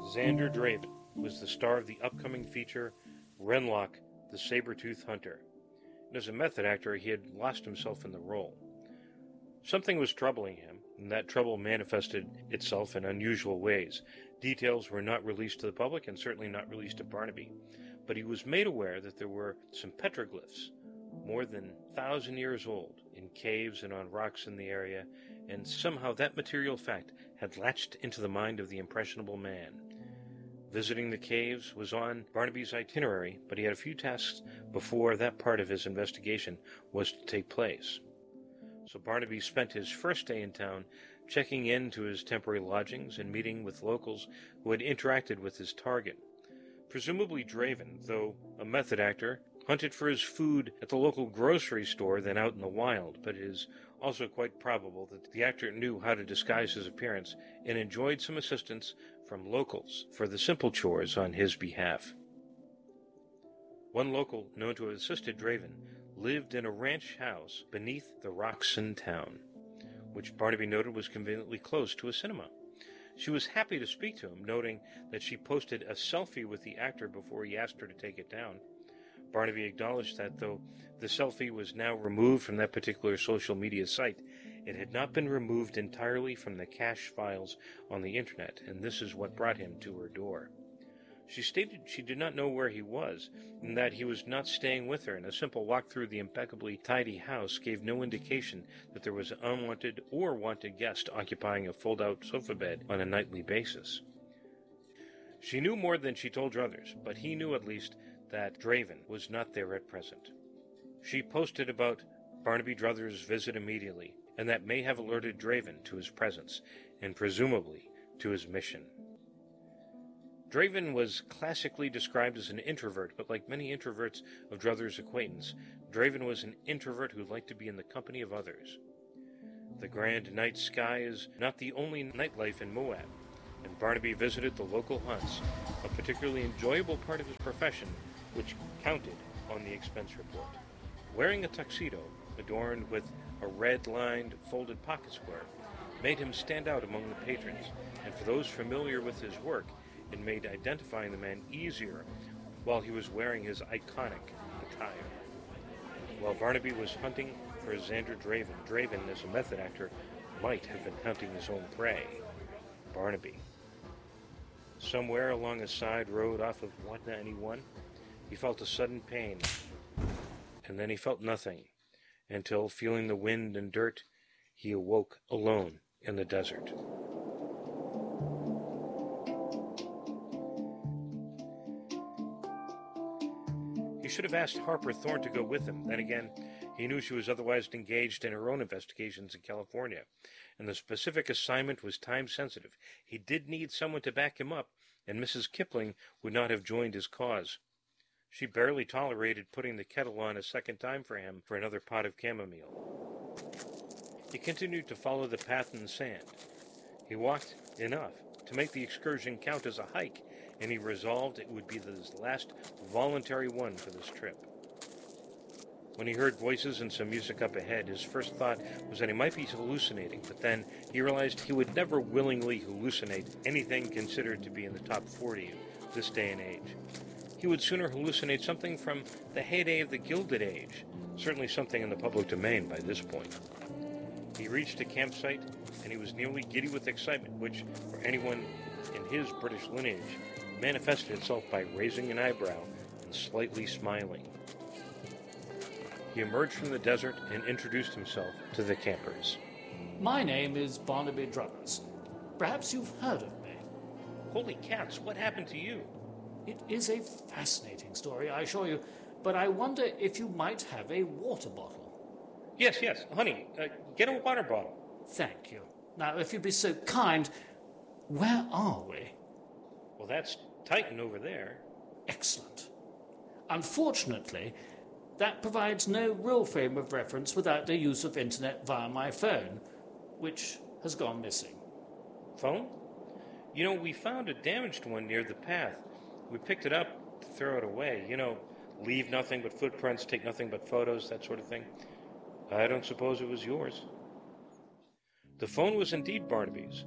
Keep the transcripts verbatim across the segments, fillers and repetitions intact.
Xander Draven was the star of the upcoming feature Renlock, the Saber-Tooth Hunter. And as a method actor, he had lost himself in the role. Something was troubling him, and that trouble manifested itself in unusual ways. Details were not released to the public, and certainly not released to Barnaby. But he was made aware that there were some petroglyphs, more than a thousand years old, in caves and on rocks in the area, and somehow that material fact had latched into the mind of the impressionable man. Visiting the caves was on Barnaby's itinerary, but he had a few tasks before that part of his investigation was to take place. So Barnaby spent his first day in town checking into his temporary lodgings and meeting with locals who had interacted with his target. Presumably Draven, though a method actor, hunted for his food at the local grocery store than out in the wild, but it is also quite probable that the actor knew how to disguise his appearance and enjoyed some assistance from locals for the simple chores on his behalf. One local, known to have assisted Draven, lived in a ranch house beneath the rocks in town, which Barnaby noted was conveniently close to a cinema. She was happy to speak to him, noting that she posted a selfie with the actor before he asked her to take it down. Barnaby acknowledged that, though the selfie was now removed from that particular social media site, it had not been removed entirely from the cache files on the internet, and this is what brought him to her door. She stated she did not know where he was, and that he was not staying with her, and a simple walk through the impeccably tidy house gave no indication that there was an unwanted or wanted guest occupying a fold-out sofa bed on a nightly basis. She knew more than she told others, but he knew at least that Draven was not there at present. She posted about Barnaby Druthers' visit immediately, and that may have alerted Draven to his presence, and presumably to his mission. Draven was classically described as an introvert, but like many introverts of Druthers' acquaintance, Draven was an introvert who liked to be in the company of others. The grand night sky is not the only nightlife in Moab, and Barnaby visited the local hunts, a particularly enjoyable part of his profession, which counted on the expense report. Wearing a tuxedo, adorned with a red-lined folded pocket square, made him stand out among the patrons, and for those familiar with his work, it made identifying the man easier while he was wearing his iconic attire. While Barnaby was hunting for Xander Draven, Draven, as a method actor, might have been hunting his own prey, Barnaby. Somewhere along a side road off of one ninety-one, he felt a sudden pain, and then he felt nothing, until, feeling the wind and dirt, he awoke alone in the desert. He should have asked Harper Thorne to go with him. Then again, he knew she was otherwise engaged in her own investigations in California, and the specific assignment was time-sensitive. He did need someone to back him up, and Missus Kipling would not have joined his cause. She barely tolerated putting the kettle on a second time for him for another pot of chamomile. He continued to follow the path in the sand. He walked enough to make the excursion count as a hike, and he resolved it would be his last voluntary one for this trip. When he heard voices and some music up ahead, his first thought was that he might be hallucinating, but then he realized he would never willingly hallucinate anything considered to be in the top forty of this day and age. He would sooner hallucinate something from the heyday of the Gilded Age, certainly something in the public domain by this point. He reached a campsite, and he was nearly giddy with excitement, which, for anyone in his British lineage, manifested itself by raising an eyebrow and slightly smiling. He emerged from the desert and introduced himself to the campers. My name is Barnaby Druthers. Perhaps you've heard of me. Holy cats, what happened to you? It is a fascinating story, I assure you, but I wonder if you might have a water bottle. Yes, yes, honey, uh, get a water bottle. Thank you. Now, if you'd be so kind, where are we? Well, that's Titan over there. Excellent. Unfortunately, that provides no real frame of reference without the use of internet via my phone, which has gone missing. Phone? You know, we found a damaged one near the path. We picked it up to throw it away. You know, leave nothing but footprints, take nothing but photos, that sort of thing. I don't suppose it was yours. The phone was indeed Barnaby's,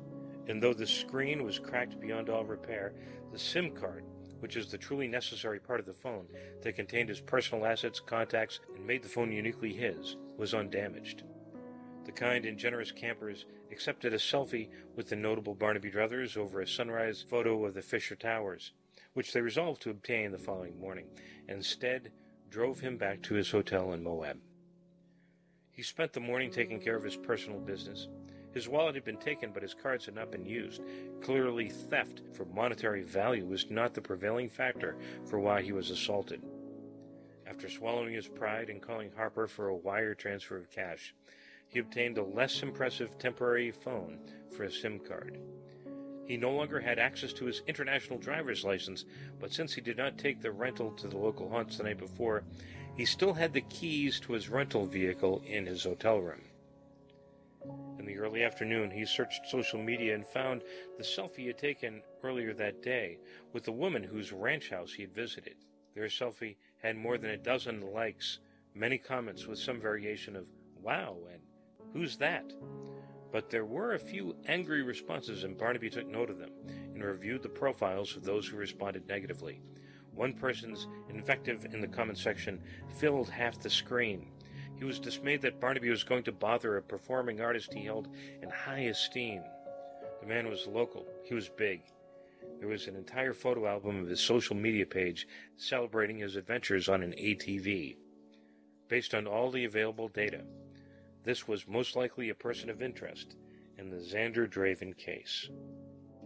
And though the screen was cracked beyond all repair, the SIM card, which is the truly necessary part of the phone that contained his personal assets, contacts, and made the phone uniquely his, was undamaged. The kind and generous campers accepted a selfie with the notable Barnaby brothers over a sunrise photo of the Fisher Towers, which they resolved to obtain the following morning, and instead drove him back to his hotel in Moab. He spent the morning taking care of his personal business. His wallet had been taken, but his cards had not been used. Clearly, theft for monetary value was not the prevailing factor for why he was assaulted. After swallowing his pride and calling Harper for a wire transfer of cash, he obtained a less impressive temporary phone for a SIM card. He no longer had access to his international driver's license, but since he did not take the rental to the local haunts the night before, he still had the keys to his rental vehicle in his hotel room. In the early afternoon, he searched social media and found the selfie he had taken earlier that day with the woman whose ranch house he had visited. Their selfie had more than a dozen likes, many comments with some variation of "wow" and "who's that?" But there were a few angry responses, and Barnaby took note of them and reviewed the profiles of those who responded negatively. One person's invective in the comment section filled half the screen. He was dismayed that Barnaby was going to bother a performing artist he held in high esteem. The man was local. He was big. There was an entire photo album of his social media page celebrating his adventures on an A T V. Based on all the available data, this was most likely a person of interest in the Xander Draven case.